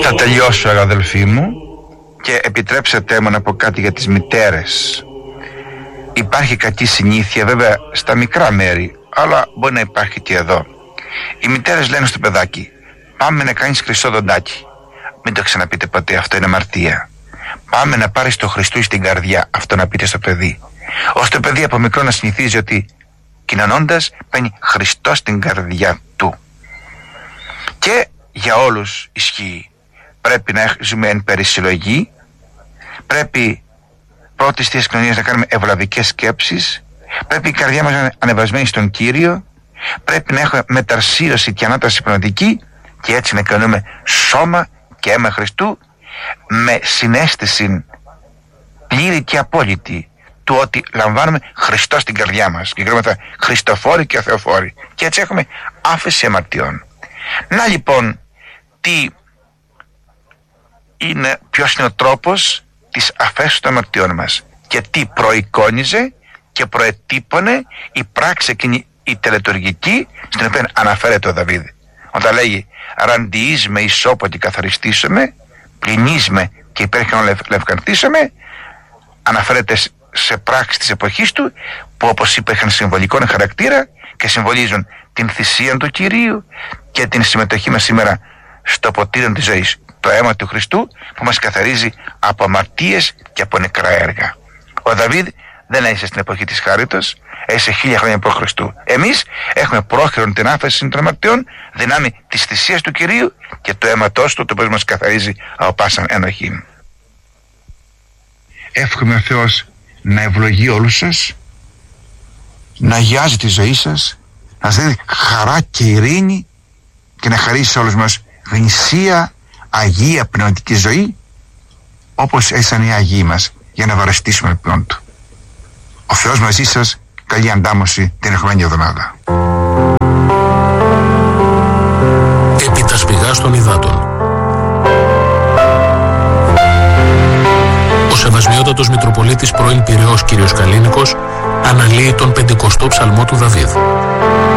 Θα τελειώσω, αδελφοί μου, και επιτρέψτε μου να πω κάτι για τις μητέρες. Υπάρχει κακή συνήθεια βέβαια στα μικρά μέρη, αλλά μπορεί να υπάρχει και εδώ. Οι μητέρες λένε στο παιδάκι: πάμε να κάνεις χρυσό δοντάκι. Μην το ξαναπείτε ποτέ, αυτό είναι αμαρτία. Πάμε να πάρεις το Χριστού στην καρδιά, αυτό να πείτε στο παιδί. Ώστε το παιδί από μικρό να συνηθίζει ότι κοινωνώντας παίρνει Χριστό στην καρδιά του. Και για όλους ισχύει. Πρέπει να ζούμε εν περισυλλογή. Πρέπει πρώτης θείας κοινωνίας να κάνουμε ευλαβικές σκέψεις. Πρέπει η καρδιά μας να είναι ανεβασμένη στον Κύριο. Πρέπει να έχουμε μεταρσίωση και ανάταση πνευματική και έτσι να κάνουμε σώμα και αίμα Χριστού με συναίσθηση πλήρη και απόλυτη του ότι λαμβάνουμε Χριστό στην καρδιά μας και γινόμαστε Χριστοφόροι και Θεοφόροι και έτσι έχουμε άφεση αμαρτιών. Να λοιπόν ποιος είναι ο τρόπος της αφέσεως των αμαρτιών μας και τι προεικόνιζε και προετύπωνε η πράξη εκείνη η τελετουργική στην οποία αναφέρεται ο Δαβίδ όταν λέγει «Ραντιείσμε ισόποτε καθαριστήσαμε, πλυνίσμε και υπέρχον λευκαντήσαμε», αναφέρεται σε πράξεις της εποχής του που όπως είπα είχαν συμβολικό χαρακτήρα και συμβολίζουν την θυσία του Κυρίου και την συμμετοχή μας σήμερα στο ποτήριο της ζωής, το αίμα του Χριστού που μας καθαρίζει από αμαρτίες και από νεκρά έργα. Ο Δαβίδ δεν έζησε στην εποχή της χάριτος, έζησε 1000 χρόνια π.Χ. Εμείς έχουμε πρόχειρον την άφεση των αμαρτιών δυνάμει της θυσίας του Κυρίου και το αίματός του, το οποίο μας καθαρίζει από πάσαν ενοχή. Εύχομαι ο Θεός να ευλογεί όλους σας, να αγιάζει τη ζωή σας, να σας δίνει χαρά και ειρήνη και να χαρίσει σε όλους μας γνησία, αγία πνευματική ζωή όπως έζησαν οι Άγιοι μας για να βαρεστήσουμε πλέον του. Ο Θεός μαζί σας, καλή αντάμωση την ερχομένη εβδομάδα. Επί τα σπηγάς των υδάτων. Ο Σεβασμιότατος Μητροπολίτης πρώην Πειραιώς κ. Καλίνικος αναλύει τον 50ο ψαλμό του Δαβίδ.